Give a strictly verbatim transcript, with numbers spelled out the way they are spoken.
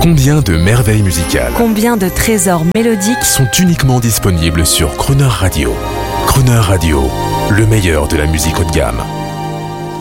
Combien de merveilles musicales, combien de trésors mélodiques sont uniquement disponibles sur Crooner Radio. Crooner Radio, le meilleur de la musique haut de gamme.